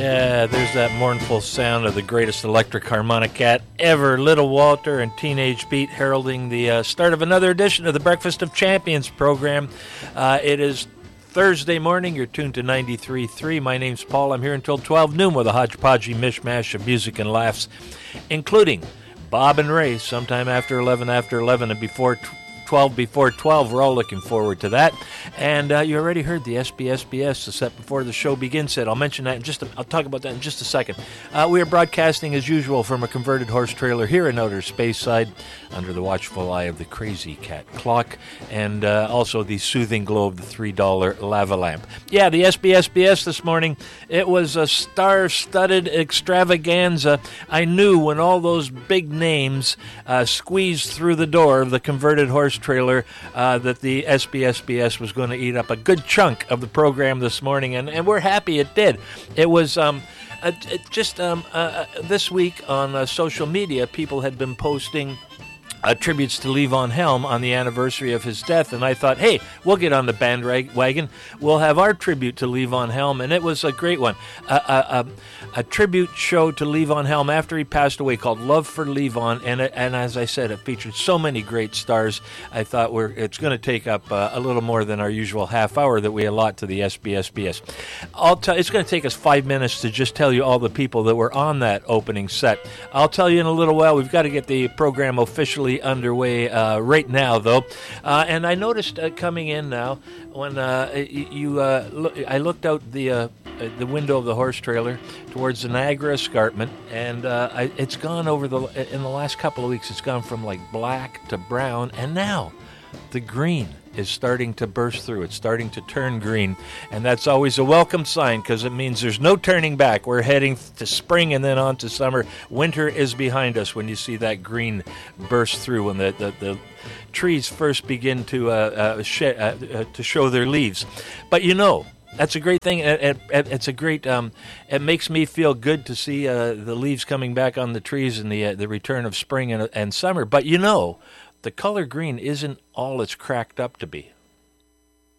Yeah, there's that mournful sound of the greatest electric harmonic cat ever, Little Walter and Teenage Pete, heralding the start of another edition of the Breakfast of Champions program. It is Thursday morning. You're tuned to 93.3. My name's Paul. I'm here until 12 noon with a hodgepodgey mishmash of music and laughs, including Bob and Ray sometime after 11, and before 12 before 12. We're all looking forward to that. And you already heard the SBSBS, the set before the show begins. I'll mention that I'll talk about that in just a second. We are broadcasting as usual from a converted horse trailer here in outer Speyside under the watchful eye of the Crazy Cat clock and also the soothing glow of the $3 lava lamp. Yeah, the SBSBS this morning, it was a star-studded extravaganza. I knew when all those big names squeezed through the door of the converted horse trailer that the SBSBS was going to eat up a good chunk of the program this morning, and we're happy it did. It was this week on social media, people had been posting tributes to Levon Helm on the anniversary of his death, and I thought, hey, we'll get on the bandwagon. We'll have our tribute to Levon Helm, and it was a great one. A tribute show to Levon Helm after he passed away called Love for Levon, and as I said, it featured so many great stars. I thought it's going to take up a little more than our usual half hour that we allot to the SBSBS. It's going to take us 5 minutes to just tell you all the people that were on that opening set. I'll tell you in a little while. We've got to get the program officially underway right now, though. And I noticed coming in now when I looked out the window of the horse trailer towards the Niagara Escarpment, and it's gone in the last couple of weeks. It's gone from like black to brown, and now the green is starting to burst through. It's starting to turn green, and that's always a welcome sign because it means there's no turning back. We're heading to spring and then on to summer. Winter is behind us when you see that green burst through, when the trees first begin to show their leaves. But that's a great thing. It's a great. It makes me feel good to see the leaves coming back on the trees and the return of spring and summer. But the color green isn't all it's cracked up to be.